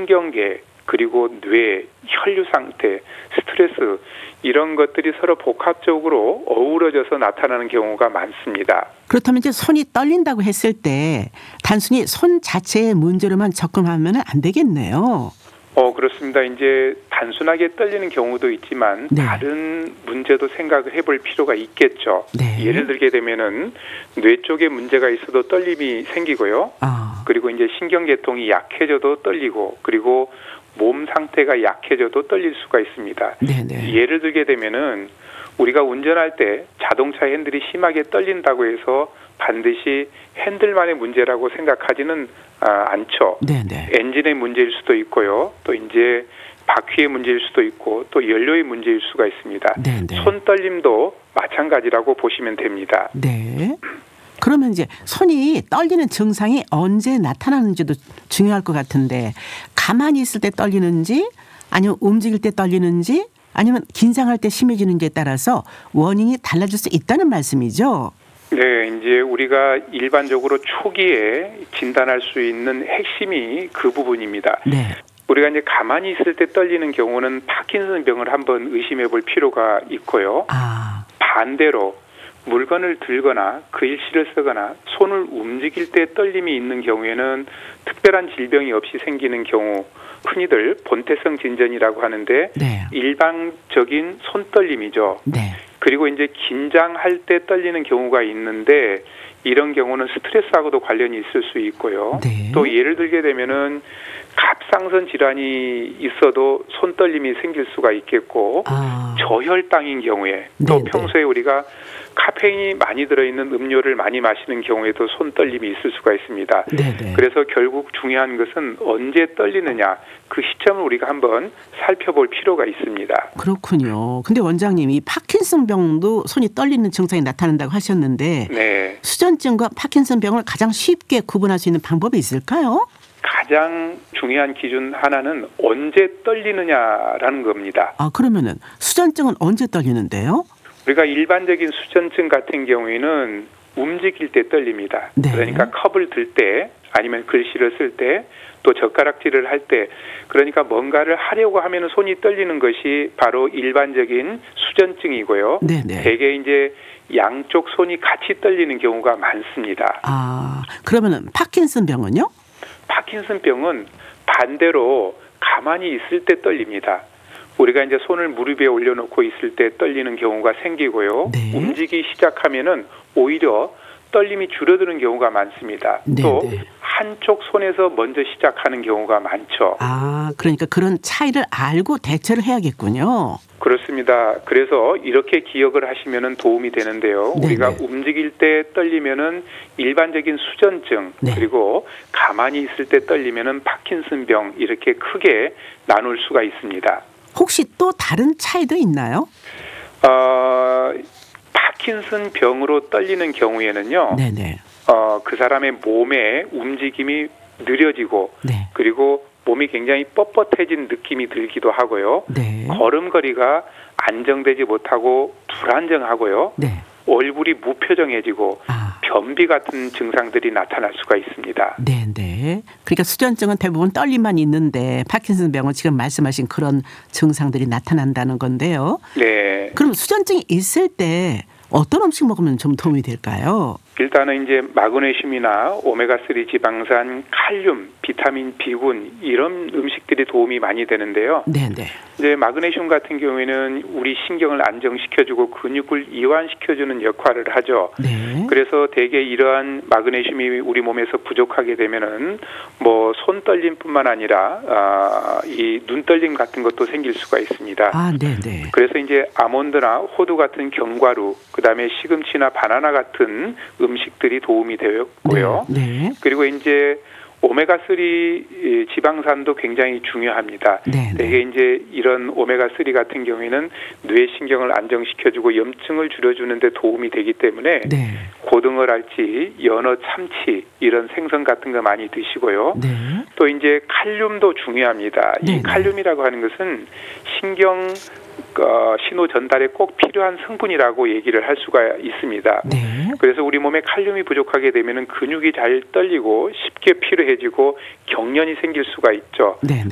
신경계, 그리고 뇌, 혈류 상태, 스트레스 이런 것들이 서로 복합적으로 어우러져서 나타나는 경우가 많습니다. 그렇다면 이제 손이 떨린다고 했을 때 단순히 손 자체의 문제로만 접근하면 안 되겠네요. 그렇습니다. 이제 단순하게 떨리는 경우도 있지만 네. 다른 문제도 생각을 해볼 필요가 있겠죠. 네. 예를 들게 되면은 뇌 쪽에 문제가 있어도 떨림이 생기고요. 그리고 이제 신경계통이 약해져도 떨리고, 그리고 몸 상태가 약해져도 떨릴 수가 있습니다. 네네. 예를 들게 되면은 우리가 운전할 때 자동차 핸들이 심하게 떨린다고 해서 반드시 핸들만의 문제라고 생각하지는 않죠. 네네. 엔진의 문제일 수도 있고요. 또 이제 바퀴의 문제일 수도 있고, 또 연료의 문제일 수가 있습니다. 네네. 손 떨림도 마찬가지라고 보시면 됩니다. 네. 그러면 이제 손이 떨리는 증상이 언제 나타나는지도 중요할 것 같은데, 가만히 있을 때 떨리는지, 아니면 움직일 때 떨리는지, 아니면 긴장할 때 심해지는지에 따라서 원인이 달라질 수 있다는 말씀이죠. 네, 이제 우리가 일반적으로 초기에 진단할 수 있는 핵심이 그 부분입니다. 네. 우리가 이제 가만히 있을 때 떨리는 경우는 파킨슨 병을 한번 의심해 볼 필요가 있고요. 반대로 물건을 들거나 글씨를 쓰거나 손을 움직일 때 떨림이 있는 경우에는 특별한 질병이 없이 생기는 경우, 흔히들 본태성 진전이라고 하는데 네. 일반적인 손떨림이죠. 네. 그리고 이제 긴장할 때 떨리는 경우가 있는데 이런 경우는 스트레스하고도 관련이 있을 수 있고요. 네. 또 예를 들게 되면은 갑상선 질환이 있어도 손떨림이 생길 수가 있겠고, 저혈당인 경우에, 또 네네. 평소에 우리가 카페인이 많이 들어있는 음료를 많이 마시는 경우에도 손떨림이 있을 수가 있습니다. 네네. 그래서 결국 중요한 것은 언제 떨리느냐, 그 시점을 우리가 한번 살펴볼 필요가 있습니다. 그렇군요. 근데 원장님, 이 파킨슨병도 손이 떨리는 증상이 나타난다고 하셨는데, 네. 수전증과 파킨슨병을 가장 쉽게 구분할 수 있는 방법이 있을까요? 가장 중요한 기준 하나는 언제 떨리느냐라는 겁니다. 그러면은 수전증은 언제 떨리는데요? 우리가 일반적인 수전증 같은 경우에는 움직일 때 떨립니다. 네. 그러니까 컵을 들 때, 아니면 글씨를 쓸 때, 또 젓가락질을 할 때, 그러니까 뭔가를 하려고 하면 손이 떨리는 것이 바로 일반적인 수전증이고요. 네네. 대개 이제 양쪽 손이 같이 떨리는 경우가 많습니다. 그러면은 파킨슨병은요? 파킨슨병은 반대로 가만히 있을 때 떨립니다. 우리가 이제 손을 무릎 위에 올려놓고 있을 때 떨리는 경우가 생기고요. 네. 움직이기 시작하면은 오히려 떨림이 줄어드는 경우가 많습니다. 네, 또 네. 한쪽 손에서 먼저 시작하는 경우가 많죠. 그러니까 그런 차이를 알고 대처를 해야겠군요. 그렇습니다. 그래서 이렇게 기억을 하시면은 도움이 되는데요. 네, 우리가 네. 움직일 때 떨리면은 일반적인 수전증, 네. 그리고 가만히 있을 때 떨리면은 파킨슨병, 이렇게 크게 나눌 수가 있습니다. 혹시 또 다른 차이도 있나요? 파킨슨병으로 떨리는 경우에는요. 네네. 그 사람의 몸의 움직임이 느려지고, 네. 그리고 몸이 굉장히 뻣뻣해진 느낌이 들기도 하고요. 네. 걸음걸이가 안정되지 못하고 불안정하고요. 네. 얼굴이 무표정해지고 변비 같은 증상들이 나타날 수가 있습니다. 네네. 그러니까 수전증은 대부분 떨림만 있는데 파킨슨병은 지금 말씀하신 그런 증상들이 나타난다는 건데요. 네. 그럼 수전증이 있을 때 어떤 음식 먹으면 좀 도움이 될까요? 일단은 이제 마그네슘이나 오메가3 지방산, 칼륨, 비타민 B군 이런 음식들이 도움이 많이 되는데요. 네네. 이제 마그네슘 같은 경우에는 우리 신경을 안정시켜주고 근육을 이완시켜주는 역할을 하죠. 네. 그래서 대개 이러한 마그네슘이 우리 몸에서 부족하게 되면은 뭐 손떨림뿐만 아니라 이 눈떨림 같은 것도 생길 수가 있습니다. 네네. 그래서 이제 아몬드나 호두 같은 견과류, 그다음에 시금치나 바나나 같은 음식들이 도움이 되었고요. 네. 그리고 이제 오메가3 지방산도 굉장히 중요합니다. 네. 대개 이제 이런 오메가3 같은 경우에는 뇌신경을 안정시켜주고 염증을 줄여주는 데 도움이 되기 때문에 네. 고등어랄지, 연어, 참치 이런 생선 같은 거 많이 드시고요. 네. 또 이제 칼륨도 중요합니다. 네. 이 칼륨이라고 하는 것은 신경 신호 전달에 꼭 필요한 성분이라고 얘기를 할 수가 있습니다. 네. 그래서 우리 몸에 칼륨이 부족하게 되면은 근육이 잘 떨리고 쉽게 피로해지고 경련이 생길 수가 있죠. 네.